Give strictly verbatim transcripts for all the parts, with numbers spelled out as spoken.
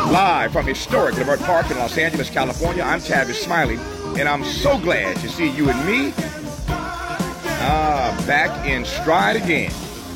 Live from historic Leimert Park in Los Angeles, California, I'm Tavis Smiley, and I'm so glad to see you and me ah, back in stride again.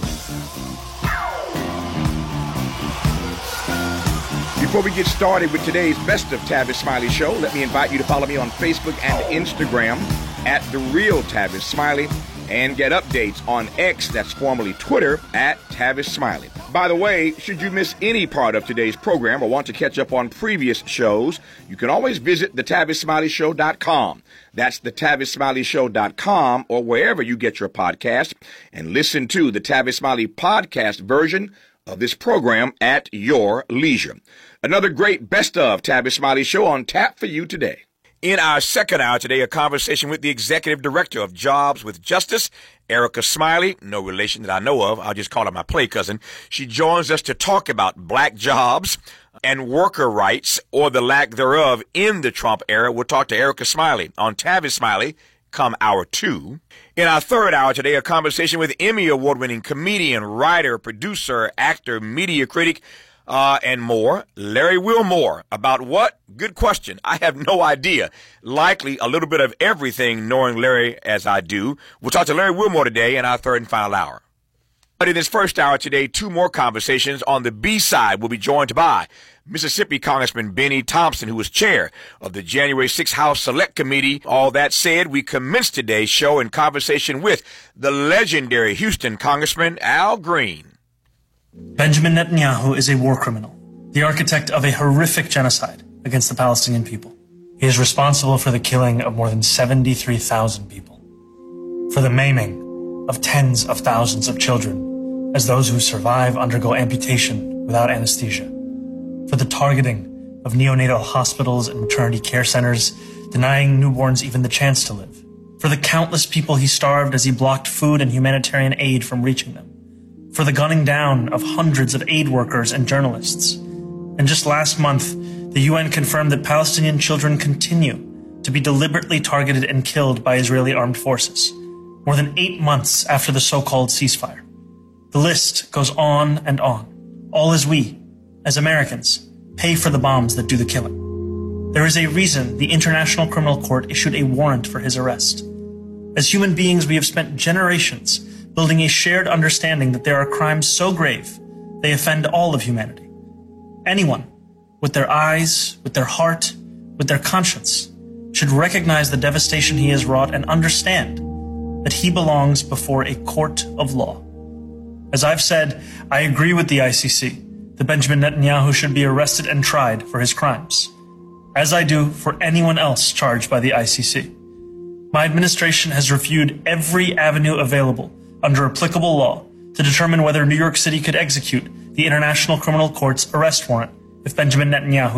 Before we get started with today's Best of Tavis Smiley show, let me invite you to follow me on Facebook and Instagram at The Real Tavis Smiley, and get updates on X, that's formerly Twitter, at Tavis Smiley. By the way, should you miss any part of today's program or want to catch up on previous shows, you can always visit the tavis smiley show dot com. That's the tavis smiley show dot com, or wherever you get your podcast, and listen to the Tavis Smiley podcast version of this program at your leisure. Another great Best of Tavis Smiley show on tap for you today. In our second hour today, a conversation with the Executive Director of Jobs with Justice, Erica Smiley, no relation that I know of. I'll just call her my play cousin. She joins us to talk about black jobs and worker rights, or the lack thereof, in the Trump era. We'll talk to Erica Smiley on Tavis Smiley come hour two. In our third hour today, a conversation with Emmy Award-winning comedian, writer, producer, actor, media critic, Uh, and more, Larry Wilmore. About what? Good question. I have no idea. Likely a little bit of everything, knowing Larry as I do. We'll talk to Larry Wilmore today in our third and final hour. But in this first hour today, two more conversations. On the B side, we'll be joined by Mississippi Congressman Benny Thompson, who was chair of the January sixth House Select Committee. All that said, we commence today's show in conversation with the legendary Houston Congressman Al Green. Benjamin Netanyahu is a war criminal, the architect of a horrific genocide against the Palestinian people. He is responsible for the killing of more than seventy-three thousand people, for the maiming of tens of thousands of children as those who survive undergo amputation without anesthesia, for the targeting of neonatal hospitals and maternity care centers, denying newborns even the chance to live, for the countless people he starved as he blocked food and humanitarian aid from reaching them, for the gunning down of hundreds of aid workers and journalists. And just last month, the U N confirmed that Palestinian children continue to be deliberately targeted and killed by Israeli armed forces, more than eight months after the so-called ceasefire. The list goes on and on, all as we, as Americans, pay for the bombs that do the killing. There is a reason the International Criminal Court issued a warrant for his arrest. As human beings, we have spent generations building a shared understanding that there are crimes so grave they offend all of humanity. Anyone with their eyes, with their heart, with their conscience should recognize the devastation he has wrought and understand that he belongs before a court of law. As I've said, I agree with the I C C that Benjamin Netanyahu should be arrested and tried for his crimes, as I do for anyone else charged by the I C C. My administration has reviewed every avenue available under applicable law to determine whether New York City could execute the International Criminal Court's arrest warrant if Benjamin Netanyahu